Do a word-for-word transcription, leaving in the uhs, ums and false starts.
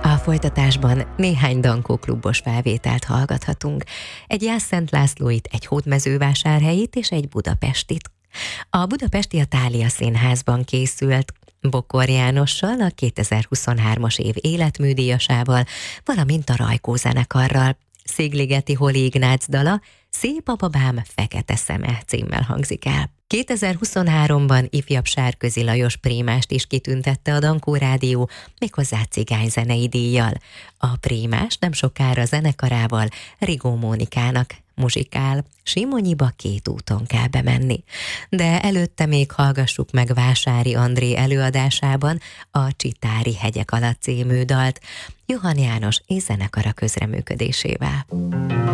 A folytatásban néhány Dankó klubos felvételt hallgathatunk. Egy Jász-Szent Lászlóit, egy Hódmezővásárhelyit és egy budapestit. A budapesti a Thália Színházban készült, Bokor Jánossal, a kétezer-huszonhármas év életműdíjasával, valamint a Rajkó zenekarral. Szigligeti Holi Ignác dala Szép a babám, fekete szeme címmel hangzik el. kétezer-huszonháromban ifjabb Sárközi Lajos prímást is kitüntette a Dankó Rádió, méghozzá cigányzenei díjjal. A prímás nem sokára zenekarával Rigó Mónikának muzsikál, Simonyiba két úton kell bemenni. De előtte még hallgassuk meg Vásári André előadásában a Csitári hegyek alatt című dalt, Johann János és zenekara közreműködésével.